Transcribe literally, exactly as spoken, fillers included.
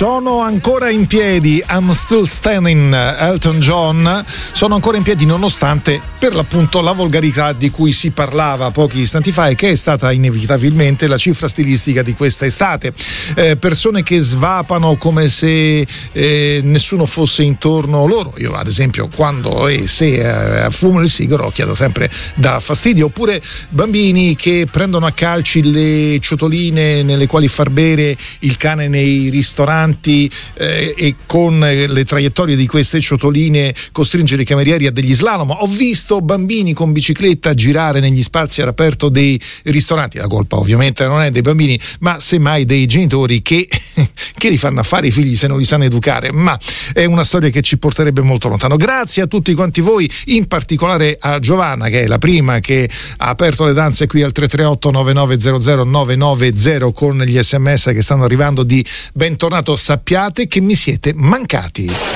Sono ancora in piedi, I'm still standing, Elton John. Sono ancora in piedi nonostante per l'appunto la volgarità di cui si parlava pochi istanti fa e che è stata inevitabilmente la cifra stilistica di questa estate. Eh, persone che svapano come se eh, nessuno fosse intorno loro. Io ad esempio quando e se eh, fumo il sigaro chiedo sempre da fastidio. Oppure bambini che prendono a calci le ciotoline nelle quali far bere il cane nei ristoranti eh, e con le traiettorie di queste ciotoline costringere i camerieri a degli slalom. Ho visto bambini con bicicletta girare negli spazi all'aperto dei ristoranti. La colpa ovviamente non è dei bambini, ma semmai dei genitori che, che li fanno a fare i figli se non li sanno educare. Ma è una storia che ci porterebbe molto lontano. Grazie a tutti quanti voi, in particolare a Giovanna, che è la prima che ha aperto le danze qui al tre tre otto nove nove zero zero nove nove zero con gli sms che stanno arrivando di bentornato. Sappiate che mi siete mancati.